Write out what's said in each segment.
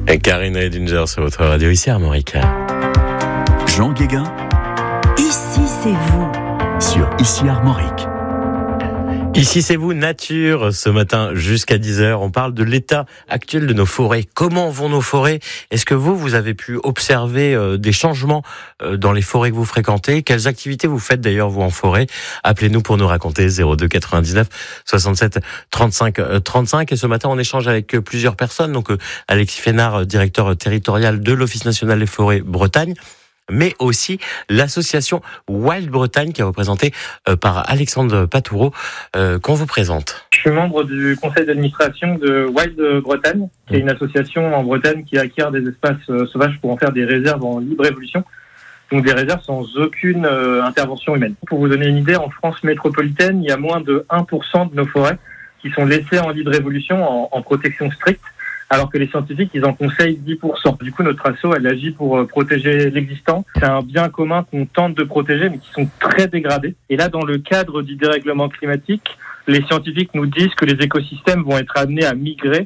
Et Karine Redinger sur votre radio ici Armorique. Jean Guéguin. Ici c'est vous. Sur Ici Armorique. Ici c'est vous, nature, ce matin jusqu'à 10h. On parle de l'état actuel de nos forêts. Comment vont nos forêts ? Est-ce que vous avez pu observer des changements dans les forêts que vous fréquentez ? Quelles activités vous faites d'ailleurs vous en forêt ? Appelez-nous pour nous raconter 02 99 67 35 35. Et ce matin on échange avec plusieurs personnes. Donc Alexis Fénard, directeur territorial de l'Office national des forêts Bretagne, mais aussi l'association Wild Bretagne qui est représentée par Alexandre Patoureau qu'on vous présente. Je suis membre du conseil d'administration de Wild Bretagne, qui est une association en Bretagne qui acquiert des espaces sauvages pour en faire des réserves en libre évolution. Donc des réserves sans aucune intervention humaine. Pour vous donner une idée, en France métropolitaine, il y a moins de 1% de nos forêts qui sont laissées en libre évolution en protection stricte, alors que les scientifiques, ils en conseillent 10%. Du coup, notre asso, elle agit pour protéger l'existant. C'est un bien commun qu'on tente de protéger, mais qui sont très dégradés. Et là, dans le cadre du dérèglement climatique, les scientifiques nous disent que les écosystèmes vont être amenés à migrer,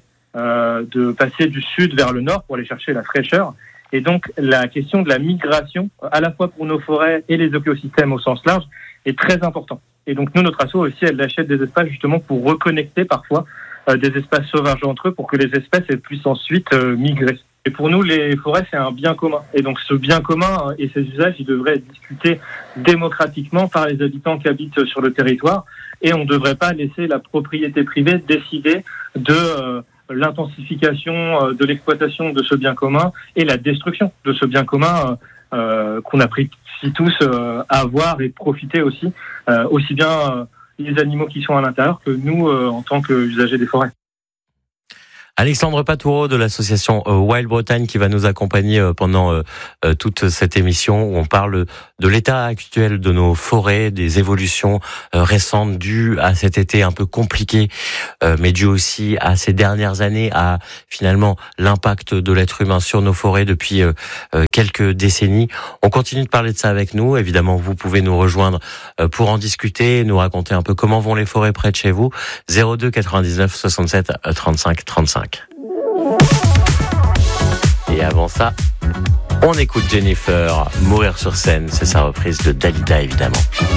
de passer du sud vers le nord pour aller chercher la fraîcheur. Et donc, la question de la migration, à la fois pour nos forêts et les écosystèmes au sens large, est très importante. Et donc, nous, notre asso aussi, elle achète des espaces justement pour reconnecter parfois des espaces sauvages entre eux pour que les espèces puissent ensuite migrer. Et pour nous, les forêts, c'est un bien commun. Et donc, ce bien commun et ses usages, ils devraient être discutés démocratiquement par les habitants qui habitent sur le territoire. Et on ne devrait pas laisser la propriété privée décider de l'intensification de l'exploitation de ce bien commun et la destruction de ce bien commun qu'on apprécie tous à voir et profiter aussi, aussi bien les animaux qui sont à l'intérieur que nous en tant qu'usagers des forêts. Alexandre Patoureau de l'association Wild Bretagne qui va nous accompagner pendant toute cette émission où on parle de l'état actuel de nos forêts, des évolutions récentes dues à cet été un peu compliqué, mais dues aussi à ces dernières années, à finalement l'impact de l'être humain sur nos forêts depuis quelques décennies. On continue de parler de ça avec nous. Évidemment, vous pouvez nous rejoindre pour en discuter, nous raconter un peu comment vont les forêts près de chez vous. 02 99 67 35 35. Et avant ça, on écoute Jennifer, Mourir sur scène, c'est sa reprise de Dalida évidemment.